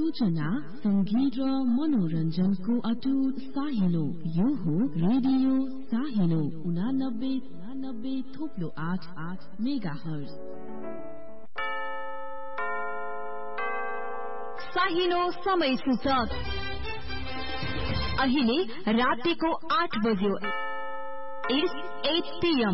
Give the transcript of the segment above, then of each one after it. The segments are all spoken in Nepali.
सूचना संगीत र मनोरञ्जनको अटुट साहिलो यो हो रेडियो साहिलो 89.8 मेगाहर्ज। साहिलो समय सूचक अहिले रातिको 8 बज्यो। It's 8 PM।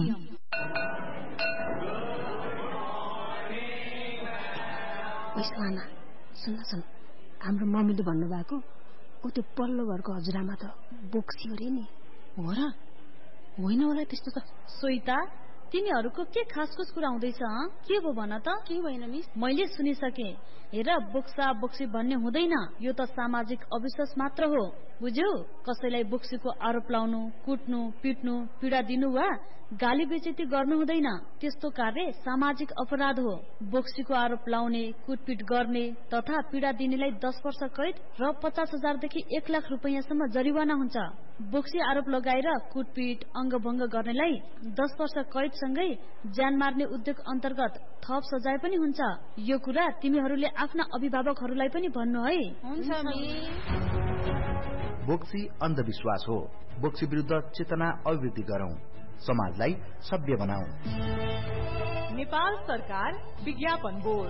मामा सुन हाम्रो मम्मीले भन्नुभएको ऊ त्यो पल्लो घरको हजुरआमा त बोक्सी अरे नि। हो र? होइन होला त्यस्तो त। सोइता तिनीहरूको के खासखुस कुरा हुँदैछ? के हो भन त? के भएन मिस? मैले सुनिसके। हेर बोक्सा बोक्सी भन्ने हुँदैन, यो त सामाजिक अविश्वास मात्र हो, बुझ्यौ? कसैलाई बोक्सीको आरोप लाउनु, कुट्नु, पिट्नु, पीडा दिनु वा गाली बेइज्जती गर्नु हुँदैन। त्यस्तो कार्य सामाजिक अपराध हो। बोक्सीको आरोप लाउने, कुटपिट गर्ने तथा पीडा दिनेलाई 10 वर्ष कैद र 50,000 देखि 1 लाख रुपैयाँसम्म जरिवाना हुन्छ। बोक्सी आरोप लगाएर कुटपिट अङ्गभङ्ग गर्नेलाई 10 वर्ष कैद सँगै ज्यान मार्ने उद्योग अन्तर्गत थप सजाय पनि हुन्छ। यो कुरा तिमीहरूले आफ्ना अभिभावकहरूलाई पनि भन्नु है। हुन्छ मिस। बोक्सी अन्धविश्वास हो। बोक्सी विरुद्ध चेतना अभिवृद्धि गरौं, समाजलाई सभ्य बनाऊ। नेपाल सरकार विज्ञापन बोर्ड।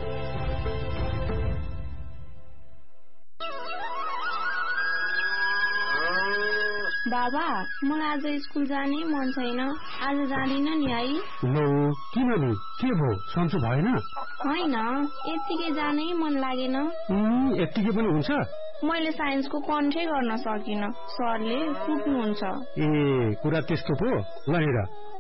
बाबा मलाई आज स्कुल जाने मन छैन, आज जाँदिन नि है। लो किनले? के भो? सन्चो भएन? होइन यतिकै जानै मन लागेन। यतिकै पनि हुन्छ? मैले साइन्सको कन्ठै गर्न सकिन, सरले कुट्नुहुन्छ। ए कुरा त्यस्तो पो। ल हेर